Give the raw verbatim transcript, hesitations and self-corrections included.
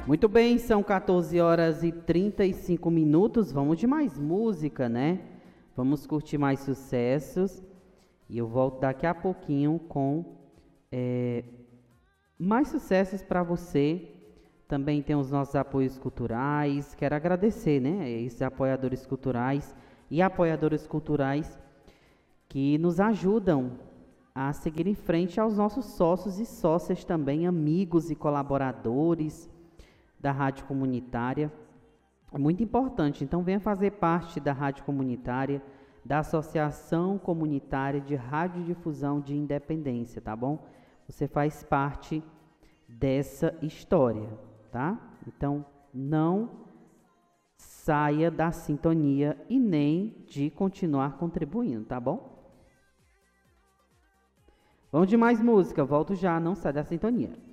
Muito bem, são quatorze horas e trinta e cinco minutos. Vamos de mais música, né? Vamos curtir mais sucessos. E eu volto daqui a pouquinho com é, mais sucessos para você. Também tem os nossos apoios culturais. Quero agradecer, né? Esses apoiadores culturais e apoiadoras culturais que nos ajudam a seguir em frente aos nossos sócios e sócias também, amigos e colaboradores da Rádio Comunitária. É muito importante, então venha fazer parte da Rádio Comunitária, da Associação Comunitária de Radiodifusão de Independência, tá bom? Você faz parte dessa história, tá? Então, não saia da sintonia e nem de continuar contribuindo, tá bom? Vamos de mais música, volto já, não sai da sintonia.